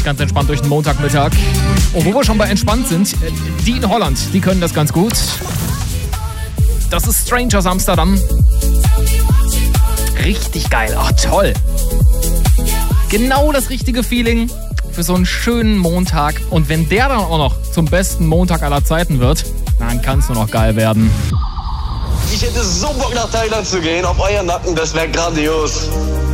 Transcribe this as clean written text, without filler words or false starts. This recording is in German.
Ganz entspannt durch den Montagmittag. Und wo wir schon bei entspannt sind, die in Holland, die können das ganz gut. Das ist Strangers Amsterdam. Richtig geil, ach toll. Genau das richtige Feeling für so einen schönen Montag. Und wenn der dann auch noch zum besten Montag aller Zeiten wird, dann kann es nur noch geil werden. Ich hätte so Bock nach Thailand zu gehen, auf euer Nacken, das wäre grandios.